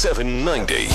790.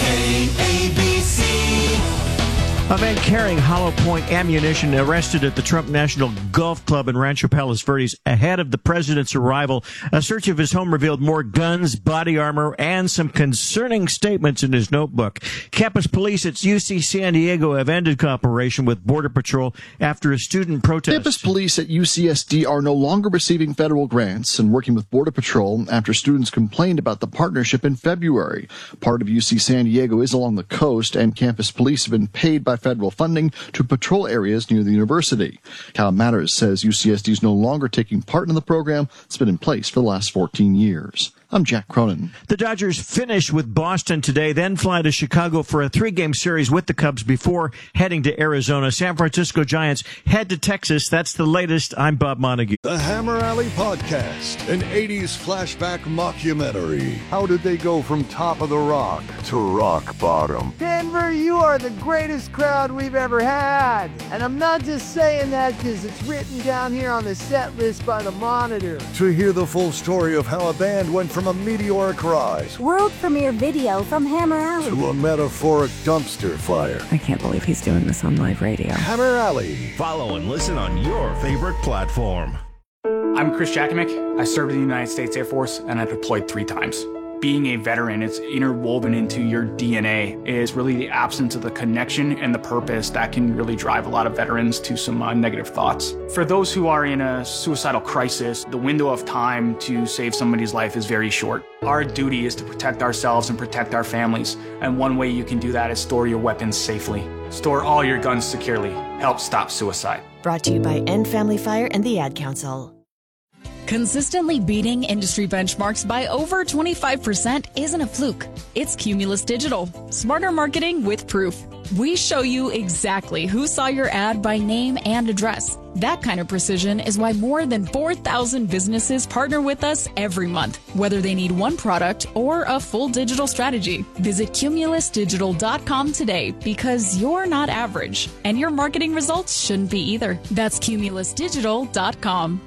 KABC. A man carrying hollow point ammunition arrested at the Trump National Golf Club in Rancho Palos Verdes ahead of the president's arrival. A search of his home revealed more guns, body armor, and some concerning statements in his notebook. Campus police at UC San Diego have ended cooperation with Border Patrol after a student protest. Campus police at UCSD are no longer receiving federal grants and working with Border Patrol after students complained about the partnership in February. Part of UC San Diego is along the coast, and campus police have been paid by federal funding to patrol areas near the university. Cal Matters says UCSD is no longer taking part in the program that's been in place for the last 14 years. I'm Jack Cronin. The Dodgers finish with Boston today, then fly to Chicago for a 3-game series with the Cubs before heading to Arizona. San Francisco Giants head to Texas. That's the latest. I'm Bob Montague. The Hammer Alley Podcast, an 80s flashback mockumentary. How did they go from top of the rock to rock bottom? Denver, you are the greatest crowd we've ever had. And I'm not just saying that because it's written down here on the set list by the Monitor. To hear the full story of how a band went from a meteoric rise, world premiere video from Hammer Alley, to a metaphoric dumpster fire. I can't believe he's doing this on live radio. Hammer Alley. Follow and listen on your favorite platform. I'm Chris Jakimick. I served in the United States Air Force and I deployed 3 times. Being a veteran, it's interwoven into your DNA, is really the absence of the connection and the purpose that can really drive a lot of veterans to some negative thoughts. For those who are in a suicidal crisis, the window of time to save somebody's life is very short. Our duty is to protect ourselves and protect our families, and one way you can do that is store your weapons safely. Store all your guns securely. Help stop suicide. Brought to you by End Family Fire and the Ad Council. Consistently beating industry benchmarks by over 25% isn't a fluke. It's Cumulus Digital. Smarter marketing with proof. We show you exactly who saw your ad by name and address. That kind of precision is why more than 4,000 businesses partner with us every month, whether they need one product or a full digital strategy. Visit cumulusdigital.com today because you're not average, and your marketing results shouldn't be either. That's cumulusdigital.com.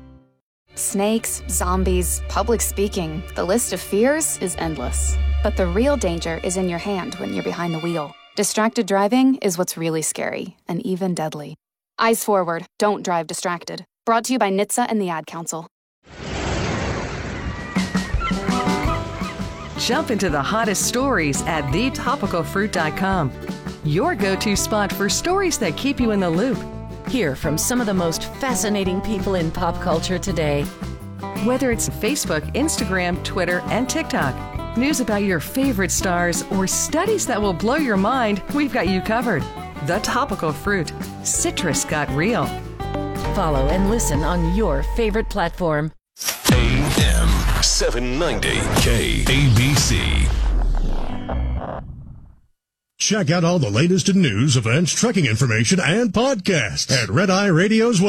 Snakes, zombies, public speaking, the list of fears is endless. But the real danger is in your hand when you're behind the wheel. Distracted driving is what's really scary and even deadly. Eyes forward, don't drive distracted. Brought to you by NHTSA and the Ad Council. Jump into the hottest stories at thetopicalfruit.com. Your go-to spot for stories that keep you in the loop. Hear from some of the most fascinating people in pop culture today. Whether it's Facebook, Instagram, Twitter, and TikTok, news about your favorite stars, or studies that will blow your mind, we've got you covered. The Topical Fruit. Citrus got real. Follow and listen on your favorite platform. AM 790 KABC. Check out all the latest in news, events, trekking information, and podcasts at Red Eye Radio's website.